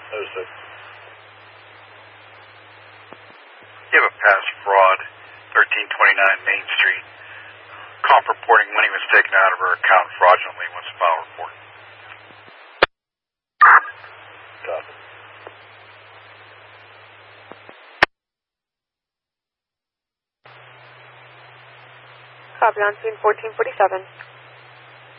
No, sir. You have a past fraud, 1329 Main Street. Comp reporting money was taken out of her account fraudulently. What's the file report? Copy. Copy on scene 1447.